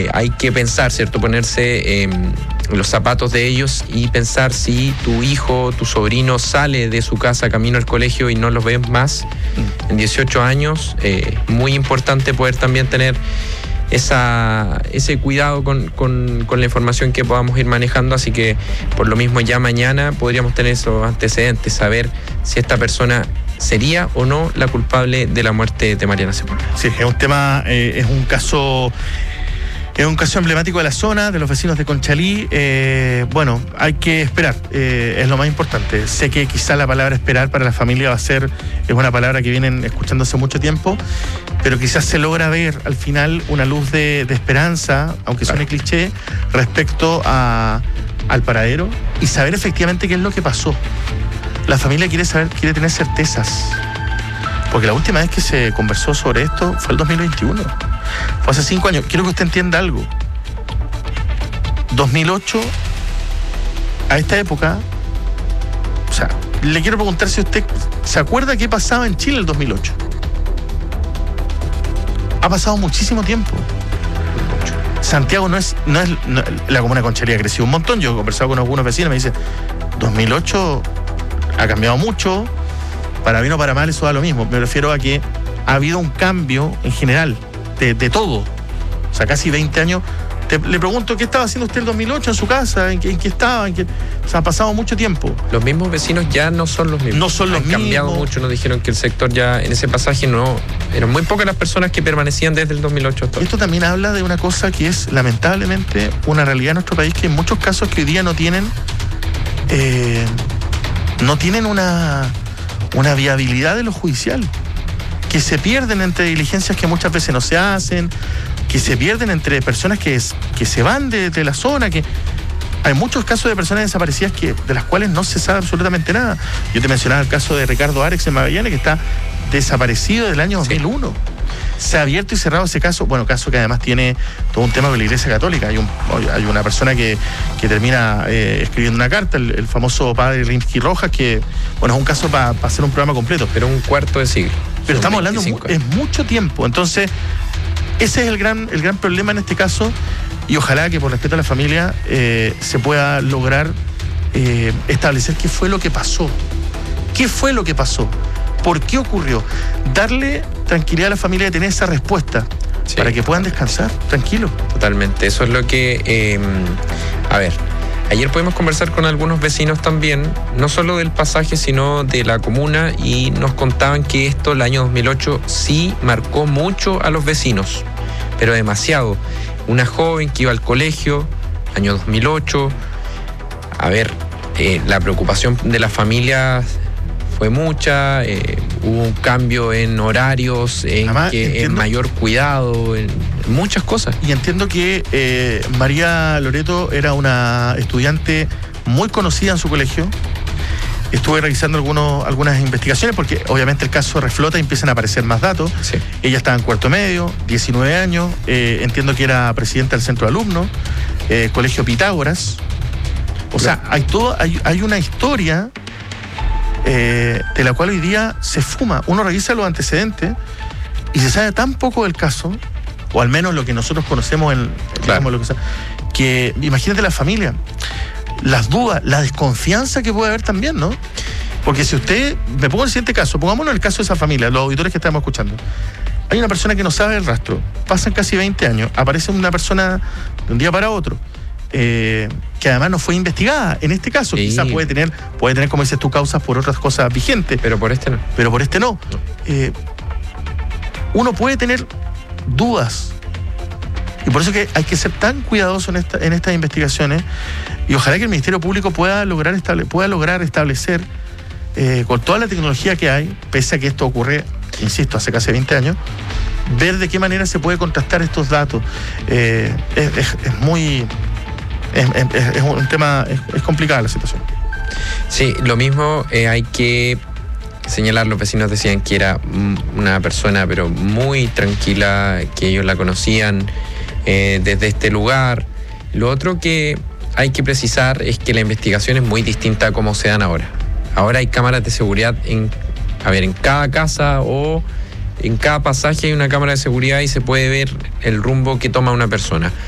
hay que pensar, ¿cierto? Ponerse en los zapatos de ellos y pensar si tu hijo, tu sobrino sale de su casa camino al colegio y no los ves más en 18 años. Muy importante poder también tener ese cuidado con la información que podamos ir manejando, así que por lo mismo ya mañana podríamos tener esos antecedentes, saber si esta persona sería o no la culpable de la muerte de Mariana Sepúlveda. Sí, es un tema, es un caso emblemático de la zona, de los vecinos de Conchalí. Bueno, hay que esperar, es lo más importante. Sé que quizá la palabra esperar para la familia es una palabra que vienen escuchando hace mucho tiempo, pero quizás se logra ver al final una luz de esperanza, aunque suene cliché, respecto al paradero y saber efectivamente qué es lo que pasó. La familia quiere tener certezas, porque la última vez que se conversó sobre esto fue el 2021. Fue hace 5 años. Quiero que usted entienda algo. 2008, a esta época, o sea, le quiero preguntar si usted se acuerda qué pasaba en Chile el 2008. Ha pasado muchísimo tiempo. Santiago no es la comuna de Conchalí ha crecido un montón. Yo he conversado con algunos vecinos y me dicen, 2008 ha cambiado mucho, para bien o para mal eso da lo mismo. Me refiero a que ha habido un cambio en general de todo. O sea, casi 20 años. Le pregunto, ¿qué estaba haciendo usted el 2008 en su casa? ¿En qué estaba? O sea, ha pasado mucho tiempo. Los mismos vecinos ya no son los mismos. No son los mismos. Han cambiado mucho. Nos dijeron que el sector ya en ese pasaje eran muy pocas las personas que permanecían desde el 2008 hasta hoy. Esto también habla de una cosa que es lamentablemente una realidad en nuestro país, que en muchos casos que hoy día no tienen una viabilidad de lo judicial, que se pierden entre diligencias que muchas veces no se hacen, que se pierden entre personas que se van de la zona, que hay muchos casos de personas desaparecidas de las cuales no se sabe absolutamente nada. Yo te mencionaba el caso de Ricardo Arex en Magallanes, que está desaparecido desde el año 2001. Sí. Se ha abierto y cerrado ese caso, caso que además tiene todo un tema con la Iglesia Católica. Hay una persona que termina escribiendo una carta, el famoso padre Rimsky Rojas, que es un caso para hacer un programa completo. Pero un cuarto de siglo. Pero estamos hablando, es mucho tiempo. Entonces, ese es el gran problema en este caso, y ojalá que por respeto a la familia se pueda lograr establecer qué fue lo que pasó. ¿Qué fue lo que pasó? ¿Por qué ocurrió? Darle tranquilidad a la familia de tener esa respuesta, sí, para que puedan descansar tranquilos. Totalmente, eso es lo que... ayer pudimos conversar con algunos vecinos también, no solo del pasaje, sino de la comuna, y nos contaban que esto, el año 2008, sí marcó mucho a los vecinos, pero demasiado. Una joven que iba al colegio, año 2008, la preocupación de las familias fue mucha, hubo un cambio en horarios, en mayor cuidado, en muchas cosas. Y entiendo que María Loreto era una estudiante muy conocida en su colegio. Estuve revisando algunas investigaciones, porque obviamente el caso reflota y empiezan a aparecer más datos. Sí. Ella estaba en cuarto medio, 19 años, entiendo que era presidenta del centro de alumnos, Colegio Pitágoras. O sea, hay una historia de la cual hoy día se fuma. Uno revisa los antecedentes y se sabe tan poco del caso, o al menos lo que nosotros conocemos que imagínate la familia, las dudas, la desconfianza que puede haber también, ¿no? Porque si usted, me pongo el siguiente caso, pongámonos el caso de esa familia, los auditores que estamos escuchando. Hay una persona que no sabe el rastro, pasan casi 20 años, aparece una persona de un día para otro, que además no fue investigada en este caso. Sí. Quizás puede tener, como dices tú, causas por otras cosas vigentes. Pero por este no. Uno puede tener dudas. Y por eso que hay que ser tan cuidadoso en estas investigaciones. Y ojalá que el Ministerio Público pueda lograr establecer, con toda la tecnología que hay, pese a que esto ocurre, insisto, hace casi 20 años, ver de qué manera se puede contrastar estos datos. Es un tema, es complicada la situación. Sí, lo mismo hay que señalar, los vecinos decían que era una persona pero muy tranquila, que ellos la conocían desde este lugar. Lo otro que hay que precisar es que la investigación es muy distinta a cómo se dan ahora. Ahora hay cámaras de seguridad en cada casa o en cada pasaje hay una cámara de seguridad y se puede ver el rumbo que toma una persona.